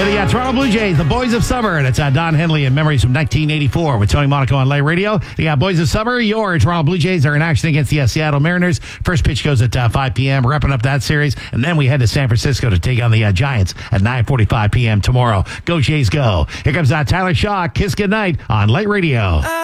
With the Toronto Blue Jays, the Boys of Summer, and it's Don Henley and Memories from 1984 with Tony Monaco on Late Radio. The Boys of Summer, your Toronto Blue Jays are in action against the Seattle Mariners. First pitch goes at 5 p.m., wrapping up that series, and then we head to San Francisco to take on the Giants at 9:45 p.m. tomorrow. Go Jays, go. Here comes Tyler Shaw, Kiss Goodnight on Late Radio.